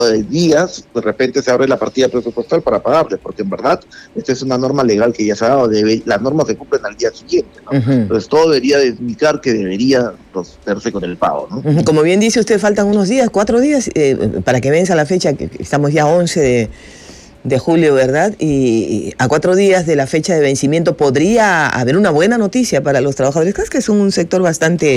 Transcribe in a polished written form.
de días, de repente se abre la partida presupuestal para pagarles, porque en verdad esta es una norma legal que ya se ha dado, las normas se cumplen al día siguiente, ¿no? Entonces todo debería de indicar que debería procederse con el pago, ¿no? Como bien dice usted, faltan unos días, 4 días, para que venza la fecha, que estamos ya 11 de julio, ¿verdad? Y a 4 días de la fecha de vencimiento podría haber una buena noticia para los trabajadores, que es un sector bastante